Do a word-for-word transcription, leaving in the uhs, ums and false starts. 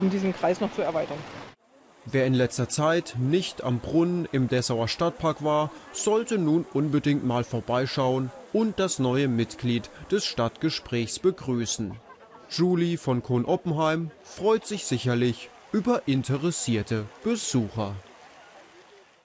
um diesen Kreis noch zu erweitern. Wer in letzter Zeit nicht am Brunnen im Dessauer Stadtpark war, sollte nun unbedingt mal vorbeischauen und das neue Mitglied des Stadtgesprächs begrüßen. Julie von Cohn-Oppenheim freut sich sicherlich über interessierte Besucher.